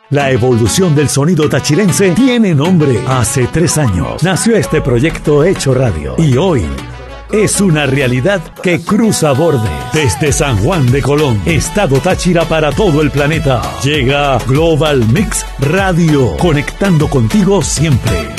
La evolución del sonido tachirense tiene nombre. Hace 3 años nació este proyecto Hecho Radio y hoy es una realidad que cruza bordes. Desde San Juan de Colón, Estado Táchira para todo el planeta, llega Global Mix Radio, conectando contigo siempre.